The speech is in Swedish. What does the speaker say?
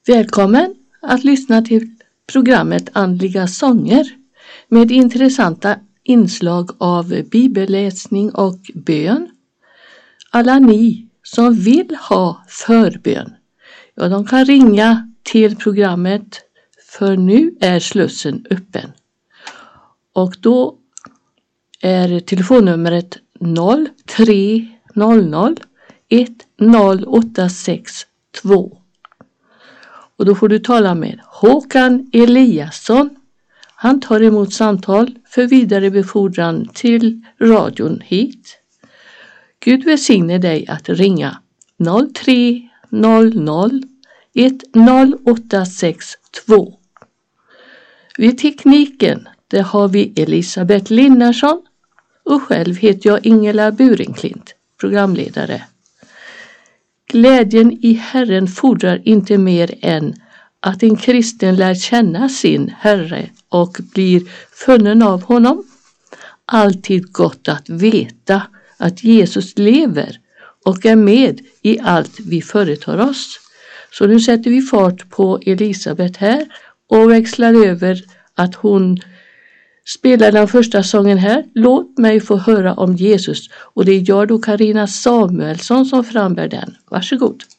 Välkommen att lyssna till programmet Andliga sånger med intressanta inslag av bibelläsning och bön. Alla ni som vill ha förbön, ja, de kan ringa till programmet, för nu är slussen öppen. Och då är telefonnumret 0300 10862. Och då får du tala med Håkan Eliasson. Han tar emot samtal för vidare befordran till radion hit. Gud välsigne dig att ringa 0300 10862. Vid tekniken där har vi Elisabeth Linnarsson och själv heter jag Ingela Burenklint, programledare. Glädjen i Herren fordrar inte mer än att en kristen lär känna sin Herre och blir funnen av honom. Alltid gott att veta att Jesus lever och är med i allt vi företar oss. Så nu sätter vi fart på Elisabeth här och växlar över att hon spelar den första sången här. Låt mig få höra om Jesus. Och det är jag då, Carina Samuelsson, som frambär den. Varsågod.